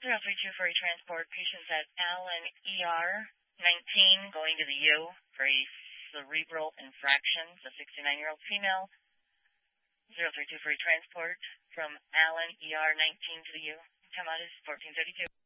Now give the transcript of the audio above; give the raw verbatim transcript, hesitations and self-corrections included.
zero three two for a transport. Patients at Allen E R nineteen going to the U for a cerebral infraction. It's a sixty-nine-year-old female. zero three two for a transport from Allen E R nineteen to the U. Time out is fourteen thirty-two.